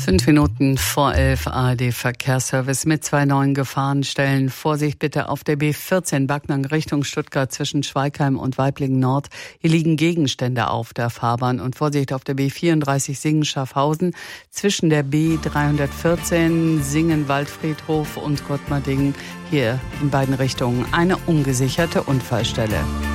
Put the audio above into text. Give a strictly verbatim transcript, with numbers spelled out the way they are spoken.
Fünf Minuten vor elf, A R D-Verkehrsservice mit zwei neuen Gefahrenstellen. Vorsicht bitte auf der B vierzehn Backnang Richtung Stuttgart zwischen Schweigheim und Waiblingen Nord. Hier liegen Gegenstände auf der Fahrbahn. Und Vorsicht auf der B vierunddreißig Singen-Schaffhausen zwischen der B dreihundertvierzehn Singen-Waldfriedhof und Gottmardingen. Hier in beiden Richtungen eine ungesicherte Unfallstelle.